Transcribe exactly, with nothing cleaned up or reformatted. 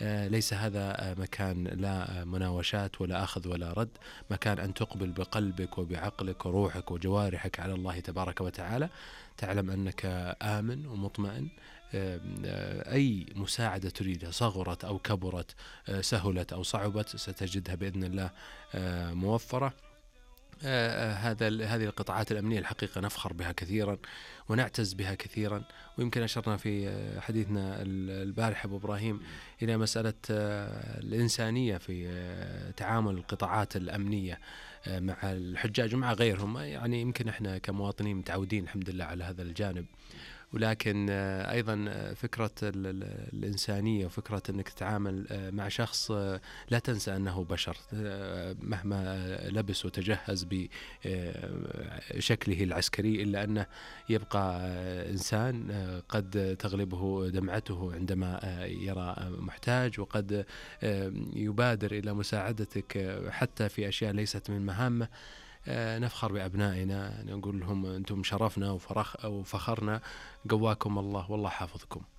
ليس هذا مكان لا مناوشات ولا أخذ ولا رد، مكان أن تقبل بقلبك وبعقلك وروحك وجوارحك على الله تبارك وتعالى، تعلم أنك آمن ومطمئن. أي مساعدة تريدها صغرت أو كبرت، سهلت أو صعبت، ستجدها بإذن الله موفرة. هذا هذه القطاعات الأمنية الحقيقة نفخر بها كثيرا ونعتز بها كثيرا. ويمكن أشرنا في حديثنا البارحة أبو إبراهيم إلى مسألة الإنسانية في تعامل القطاعات الأمنية مع الحجاج ومع غيرهم. يعني يمكن إحنا كمواطنين متعودين الحمد لله على هذا الجانب، ولكن أيضا فكرة الإنسانية وفكرة أنك تتعامل مع شخص لا تنسى أنه بشر مهما لبس وتجهز بشكله العسكري، إلا أنه يبقى إنسان قد تغلبه دمعته عندما يرى محتاج، وقد يبادر إلى مساعدتك حتى في أشياء ليست من مهامه. نفخر بأبنائنا، نقول لهم أنتم شرفنا وفرخ وفخرنا، قواكم الله والله حافظكم.